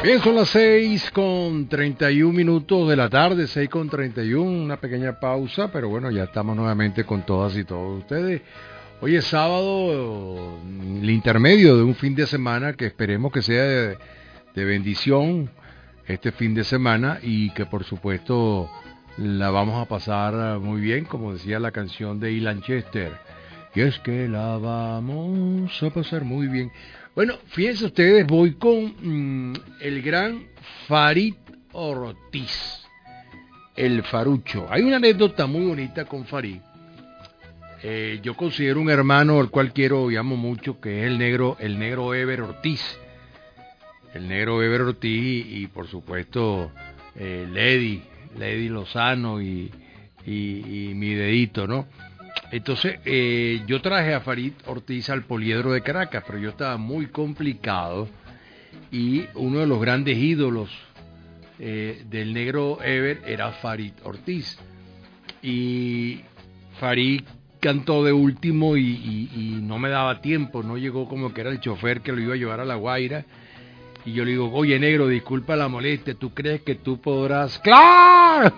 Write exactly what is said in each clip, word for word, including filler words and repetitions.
Bien, son las seis con treinta y un minutos de la tarde, seis con treinta y uno, una pequeña pausa, pero bueno, ya estamos nuevamente con todas y todos ustedes. Hoy es sábado, el intermedio de un fin de semana que esperemos que sea de, de bendición este fin de semana y que por supuesto la vamos a pasar muy bien, como decía la canción de Ilan Chester. Y es que la vamos a pasar muy bien. Bueno, fíjense ustedes, voy con mmm, el gran Farid Ortiz, el Farucho. Hay una anécdota muy bonita con Farid. Eh, yo considero un hermano al cual quiero y amo mucho, que es el negro, el negro Ever Ortiz. El negro Ever Ortiz y, y por supuesto eh, Lady, Lady Lozano y, y, y mi dedito, ¿no? Entonces, eh, yo traje a Farid Ortiz al Poliedro de Caracas, pero yo estaba muy complicado y uno de los grandes ídolos eh, del negro Ever era Farid Ortiz. Y Farid cantó de último y, y, y no me daba tiempo, no llegó como que era el chofer que lo iba a llevar a La Guaira. Y yo le digo, oye negro, disculpa la molestia, ¿tú crees que tú podrás? ¡Claro!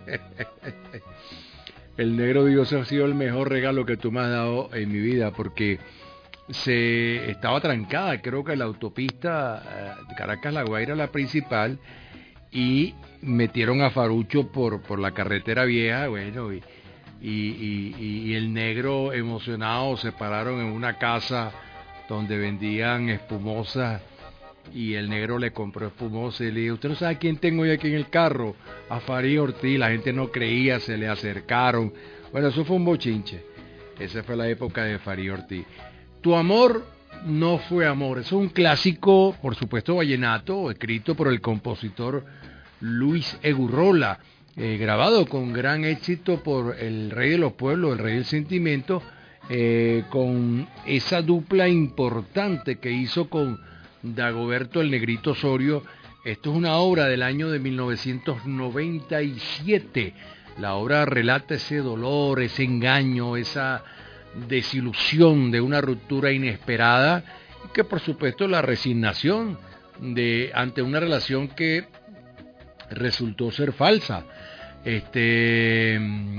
El negro dijo, ese ha sido el mejor regalo que tú me has dado en mi vida, porque se estaba trancada, creo que la autopista uh, Caracas-La Guaira, la principal, y metieron a Farucho por, por la carretera vieja, bueno, y, y, y, y el negro emocionado se pararon en una casa donde vendían espumosas, y el negro le compró espumosa y le dijo, ¿usted no sabe quién tengo yo aquí en el carro? A Farid Ortiz. La gente no creía, se le acercaron. Bueno, eso fue un bochinche. Esa fue la época de Farid Ortiz. Tu amor no fue amor. Eso es un clásico, por supuesto, vallenato, escrito por el compositor Luis Egurrola, eh, grabado con gran éxito por el rey de los pueblos, el rey del sentimiento, eh, con esa dupla importante que hizo con Dagoberto el Negrito Osorio. Esto es una obra del año de mil novecientos noventa y siete. La obra relata ese dolor, ese engaño, esa desilusión de una ruptura inesperada y que por supuesto la resignación de ante una relación que resultó ser falsa. Este,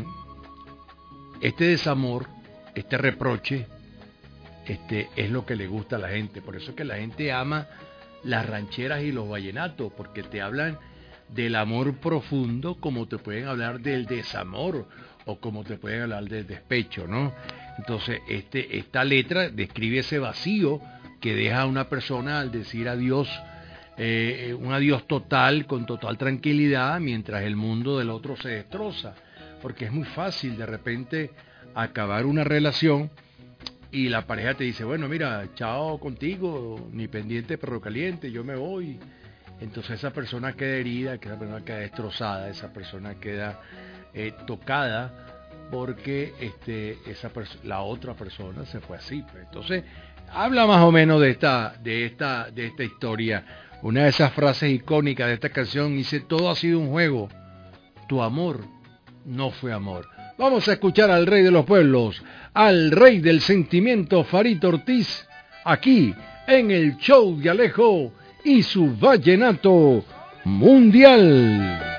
este desamor, este reproche, Este, es lo que le gusta a la gente. Por eso es que la gente ama las rancheras y los vallenatos, porque te hablan del amor profundo como te pueden hablar del desamor o como te pueden hablar del despecho, ¿no? Entonces este, esta letra describe ese vacío que deja a una persona al decir adiós, eh, un adiós total, con total tranquilidad, mientras el mundo del otro se destroza, porque es muy fácil de repente acabar una relación y la pareja te dice, bueno, mira, chao contigo, ni pendiente perro caliente, yo me voy. Entonces esa persona queda herida, esa persona queda destrozada, esa persona queda eh, tocada porque este, esa perso- la otra persona se fue así. Pues. Entonces habla más o menos de esta, de esta, de esta historia. Una de esas frases icónicas de esta canción dice, todo ha sido un juego, tu amor no fue amor. Vamos a escuchar al rey de los pueblos, al rey del sentimiento, Farid Ortiz, aquí en el show de Alejo y su vallenato mundial.